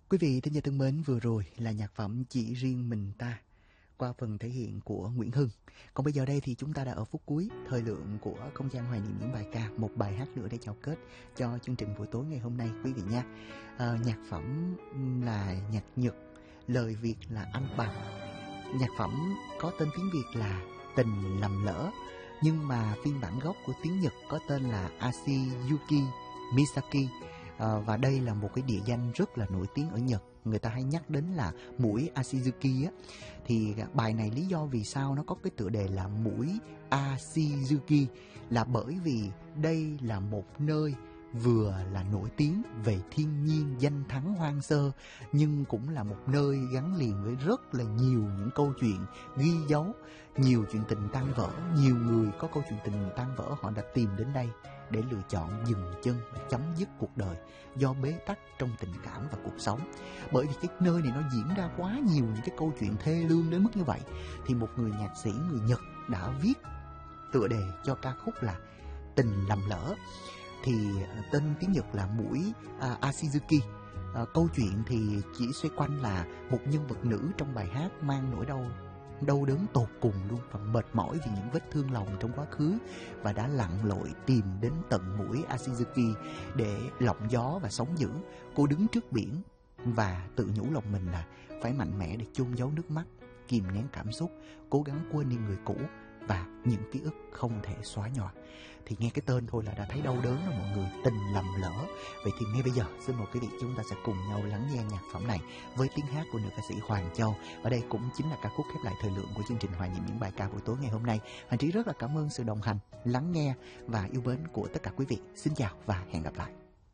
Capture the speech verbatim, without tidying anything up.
Quý vị thính giả thân mến, vừa rồi là nhạc phẩm Chỉ Riêng Mình Ta qua phần thể hiện của Nguyễn Hưng. Còn bây giờ đây thì chúng ta đã ở phút cuối thời lượng của không gian hoài niệm những bài ca, một bài hát nữa để chào kết cho chương trình buổi tối ngày hôm nay quý vị nha. À, nhạc phẩm là nhạc Nhật, lời Việt là Anh Bằng. Nhạc phẩm có tên tiếng Việt là Tình Lầm Lỡ, nhưng mà phiên bản gốc của tiếng Nhật có tên là Ashiyuki Misaki. À, và đây là một cái địa danh rất là nổi tiếng ở Nhật, người ta hay nhắc đến là mũi Ashizuki á. Thì bài này lý do vì sao nó có cái tựa đề là mũi Ashizuki là bởi vì đây là một nơi vừa là nổi tiếng về thiên nhiên danh thắng hoang sơ, nhưng cũng là một nơi gắn liền với rất là nhiều những câu chuyện ghi dấu, nhiều chuyện tình tan vỡ. Nhiều người có câu chuyện tình tan vỡ họ đã tìm đến đây để lựa chọn dừng chân, chấm dứt cuộc đời do bế tắc trong tình cảm và cuộc sống. Bởi vì cái nơi này nó diễn ra quá nhiều những cái câu chuyện thê lương đến mức như vậy, thì một người nhạc sĩ người Nhật đã viết tựa đề cho ca khúc là Tình Lầm Lỡ. Thì tên tiếng Nhật là mũi uh, Ashizuki. Uh, câu chuyện thì chỉ xoay quanh là một nhân vật nữ trong bài hát mang nỗi đau đau đớn tột cùng luôn, và mệt mỏi vì những vết thương lòng trong quá khứ, và đã lặn lội tìm đến tận mũi Ashizuki để lộng gió và sống dữ. Cô đứng trước biển và tự nhủ lòng mình là phải mạnh mẽ để chôn giấu nước mắt, kìm nén cảm xúc, cố gắng quên đi người cũ và những ký ức không thể xóa nhòa. Thì nghe cái tên thôi là đã thấy đau đớn rồi mọi người, Tình Lầm Lỡ. Vậy thì ngay bây giờ xin mời quý vị chúng ta sẽ cùng nhau lắng nghe nhạc phẩm này với tiếng hát của nữ ca sĩ Hoàng Châu. Và đây cũng chính là ca khúc khép lại thời lượng của chương trình Hoài Niệm Những Bài Ca buổi tối ngày hôm nay. Hoàng Trí rất là cảm ơn sự đồng hành, lắng nghe và yêu mến của tất cả quý vị. Xin chào và hẹn gặp lại.